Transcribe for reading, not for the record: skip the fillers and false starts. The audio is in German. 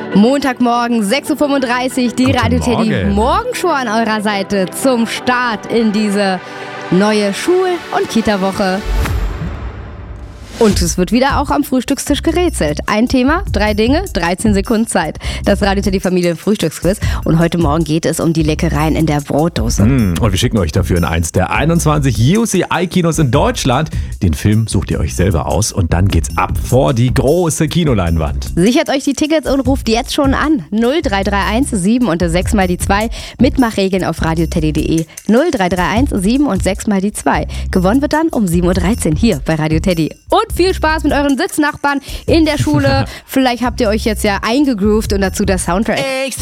Montagmorgen, 6.35 Uhr, die Guten Radio Teddy Morgen. Morgenshow an eurer Seite zum Start in diese neue Schul- und Kita-Woche. Und es wird wieder auch am Frühstückstisch gerätselt. Ein Thema, 3 Dinge, 13 Sekunden Zeit. Das Radio Teddy Familien Frühstücksquiz. Und heute Morgen geht es um die Leckereien in der Brotdose. Und wir schicken euch dafür in eins der 21 UCI-Kinos in Deutschland. Den Film sucht ihr euch selber aus und dann geht's ab vor die große Kinoleinwand. Sichert euch die Tickets und ruft jetzt schon an. 0331 7 und 6 mal die 2. Mitmachregeln auf radioteddy.de. 0331 7 und 6 mal die 2. Gewonnen wird dann um 7.13 Uhr hier bei Radio Teddy. Und viel Spaß mit euren Sitznachbarn in der Schule. Vielleicht habt ihr euch jetzt ja eingegroovt und dazu der Soundtrack.